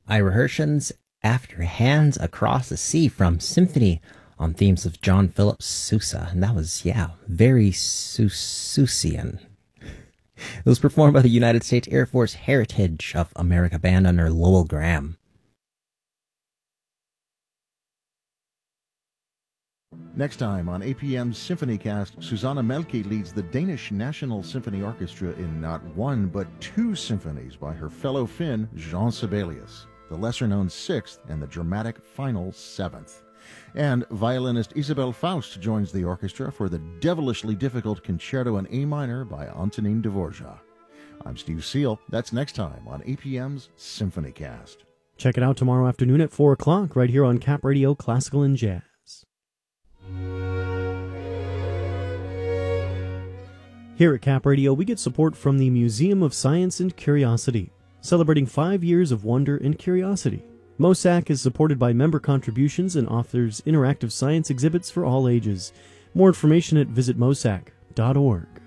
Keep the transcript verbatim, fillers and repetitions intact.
Ira Hershen's After Hands Across the Sea from Symphony on themes of John Philip Sousa. And that was, yeah, very Sousian. It was performed by the United States Air Force Heritage of America Band under Lowell Graham. Next time on A P M's SymphonyCast, Susanna Melke leads the Danish National Symphony Orchestra in not one but two symphonies by her fellow Finn, Jean Sibelius, the lesser-known Sixth and the dramatic final Seventh. And violinist Isabelle Faust joins the orchestra for the devilishly difficult Concerto in A minor by Antonin Dvorak. I'm Steve Seal. That's next time on A P M's SymphonyCast. Check it out tomorrow afternoon at four o'clock right here on Cap Radio Classical and Jazz. Here at Cap Radio, we get support from the Museum of Science and Curiosity, celebrating five years of wonder and curiosity. MOSAC is supported by member contributions and offers interactive science exhibits for all ages. More information at visit mosac dot org.